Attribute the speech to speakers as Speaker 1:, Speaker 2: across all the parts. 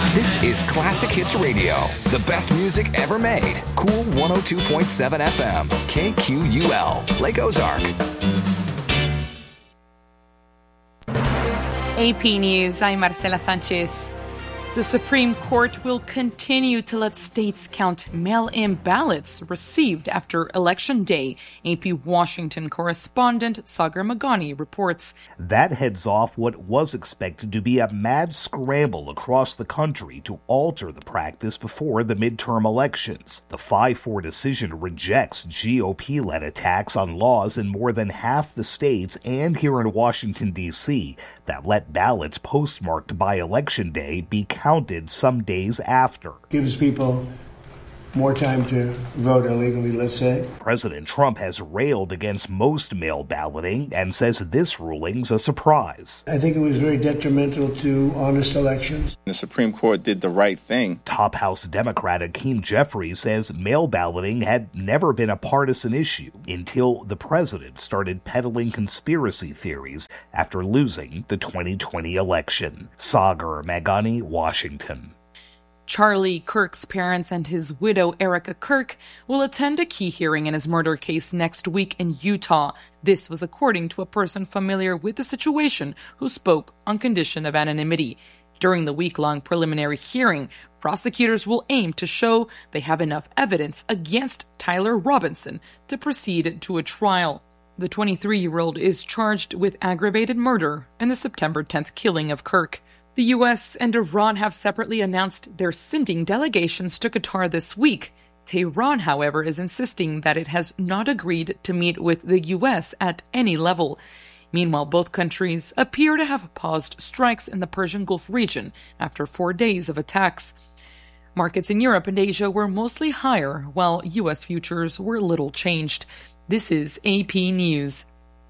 Speaker 1: This is Classic Hits Radio, the best music ever made. Cool 102.7 FM, KQUL, Lake Ozark.
Speaker 2: AP News, I'm Marcela Sanchez. The Supreme Court will continue to let states count mail-in ballots received after Election Day. AP Washington correspondent Sagar Magani reports.
Speaker 3: That heads off what was expected to be a mad scramble across the country to alter the practice before the midterm elections. The 5-4 decision rejects GOP-led attacks on laws in more than half the states and here in Washington, D.C., that let ballots postmarked by Election Day be counted some days after.
Speaker 4: Gives people more time to vote illegally, let's say.
Speaker 3: President Trump has railed against most mail balloting and says this ruling's a surprise.
Speaker 4: I think it was very detrimental to honest elections.
Speaker 5: The Supreme Court did the right thing.
Speaker 3: Top House Democrat Hakeem Jeffries says mail balloting had never been a partisan issue until the president started peddling conspiracy theories after losing the 2020 election. Sagar Magani, Washington.
Speaker 2: Charlie Kirk's parents and his widow, Erica Kirk, will attend a key hearing in his murder case next week in Utah. This was according to a person familiar with the situation who spoke on condition of anonymity. During the week-long preliminary hearing, prosecutors will aim to show they have enough evidence against Tyler Robinson to proceed to a trial. The 23-year-old is charged with aggravated murder in the September 10th killing of Kirk. The U.S. and Iran have separately announced they're sending delegations to Qatar this week. Tehran, however, is insisting that it has not agreed to meet with the U.S. at any level. Meanwhile, both countries appear to have paused strikes in the Persian Gulf region after 4 days of attacks. Markets in Europe and Asia were mostly higher, while U.S. futures were little changed. This is AP News.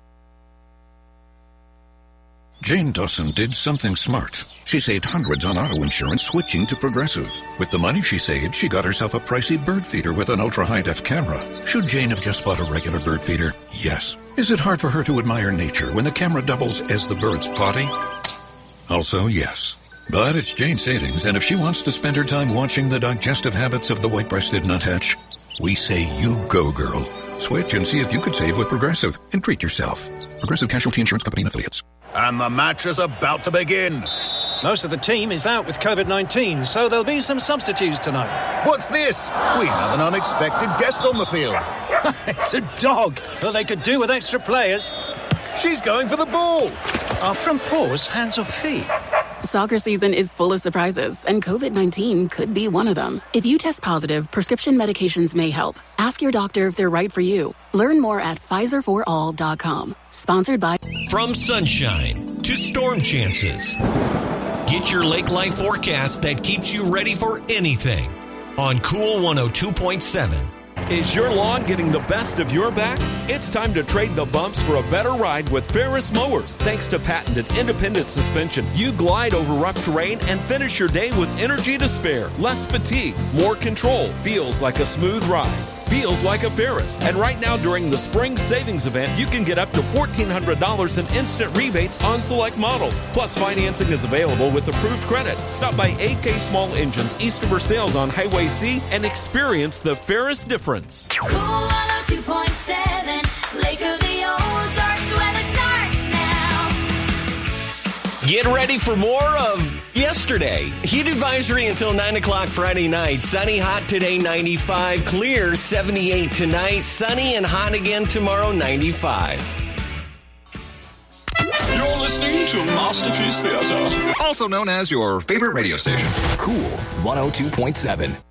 Speaker 6: Jane Dawson did something smart. She saved hundreds on auto insurance switching to Progressive. With the money she saved, she got herself a pricey bird feeder with an ultra-high-def camera. Should Jane have just bought a regular bird feeder? Yes. Is it hard for her to admire nature when the camera doubles as the bird's potty? Also, yes. But it's Jane's savings, and if she wants to spend her time watching the digestive habits of the white-breasted nuthatch, we say you go, girl. Switch and see if you could save with Progressive and treat yourself. Progressive Casualty Insurance Company and Affiliates.
Speaker 7: And the match is about to begin.
Speaker 8: Most of the team is out with COVID-19, so there'll be some substitutes tonight.
Speaker 7: What's this? We have an unexpected guest on the field.
Speaker 8: It's a dog. Well, they could do with extra players.
Speaker 7: She's going for the ball.
Speaker 8: Are front paws hands or feet?
Speaker 9: Soccer season is full of surprises, and COVID-19 could be one of them. If you test positive, prescription medications may help. Ask your doctor if they're right for you. Learn more at PfizerForAll.com. Sponsored by...
Speaker 10: From sunshine to storm chances, get your lake life forecast that keeps you ready for anything on Cool 102.7.
Speaker 11: Is your lawn getting the best of your back? It's time to trade the bumps for a better ride with Ferris Mowers. Thanks to patented independent suspension, you glide over rough terrain and finish your day with energy to spare. Less fatigue, more control. Feels like a smooth ride. Feels like a Ferris. And right now during the spring savings event, you can get up to $1,400 in instant rebates on select models. Plus financing is available with approved credit. Stop by AK Small Engines, East of Versailles on Highway C and experience the Ferris difference.
Speaker 12: Cool 102.7, Lake of the Ozarks, weather starts now.
Speaker 10: Get ready for more of yesterday. Heat advisory until 9 o'clock Friday night. Sunny, hot today, 95. Clear, 78 tonight. Sunny and hot again tomorrow, 95.
Speaker 13: You're listening to Masterpiece Theater,
Speaker 1: also known as your favorite radio station. Cool 102.7.